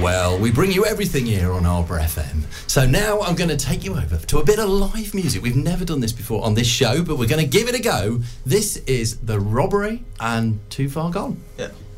Well, we bring you everything here on Arbor FM. So now I'm going to take you over to a bit of live music. We've never done this before on this show, but we're going to give it a go. This is The Robbery and Too Far Gone. Yeah.